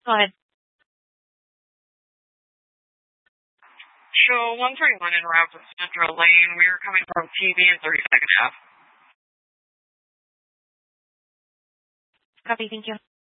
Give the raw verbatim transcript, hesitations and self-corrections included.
Go ahead. Show one thirty-one in route to Central Lane. We are coming from T V and thirty-second Ave. Copy, thank you.